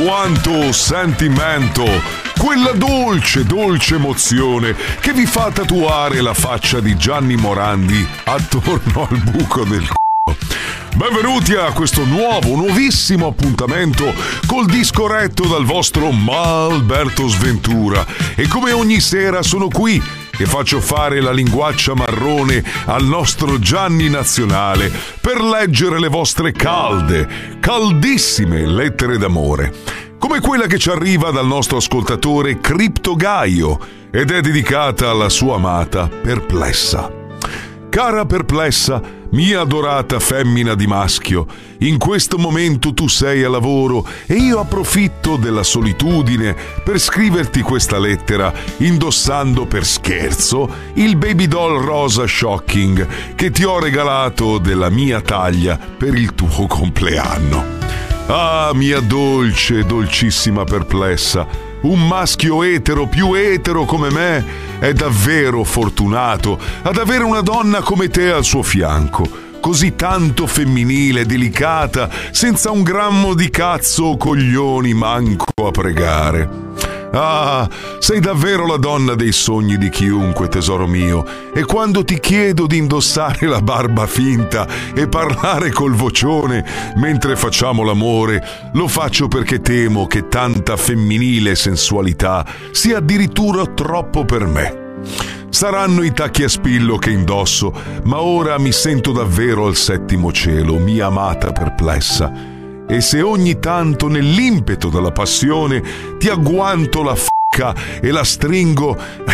quanto sentimento, quella dolce, dolce emozione che vi fa tatuare la faccia di Gianni Morandi attorno al buco del c***o. Benvenuti a questo nuovissimo appuntamento col disco retto dal vostro Alberto Sventura. E come ogni sera sono qui e faccio fare la linguaccia marrone al nostro Gianni Nazionale per leggere le vostre caldissime lettere d'amore, come quella che ci arriva dal nostro ascoltatore Cripto Gaio ed è dedicata alla sua amata Perplessa. Cara Perplessa, mia adorata femmina di maschio, in questo momento tu sei a lavoro e io approfitto della solitudine per scriverti questa lettera indossando per scherzo il baby doll rosa shocking che ti ho regalato della mia taglia per il tuo compleanno. Ah, mia dolce, dolcissima Perplessa, un maschio etero, più etero come me, è davvero fortunato ad avere una donna come te al suo fianco, così tanto femminile, delicata, senza un grammo di cazzo o coglioni manco a pregare. Ah, sei davvero la donna dei sogni di chiunque, tesoro mio, e quando ti chiedo di indossare la barba finta e parlare col vocione mentre facciamo l'amore, lo faccio perché temo che tanta femminile sensualità sia addirittura troppo per me. Saranno i tacchi a spillo che indosso, ma ora mi sento davvero al settimo cielo, mia amata Perplessa. E se ogni tanto nell'impeto della passione ti agguanto la f***a e la stringo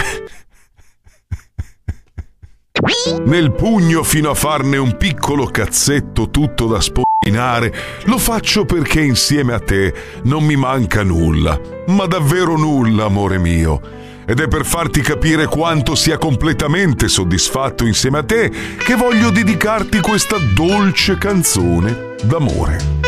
nel pugno fino a farne un piccolo cazzetto tutto da spolinare, lo faccio perché insieme a te non mi manca nulla, ma davvero nulla, amore mio. Ed è per farti capire quanto sia completamente soddisfatto insieme a te che voglio dedicarti questa dolce canzone d'amore.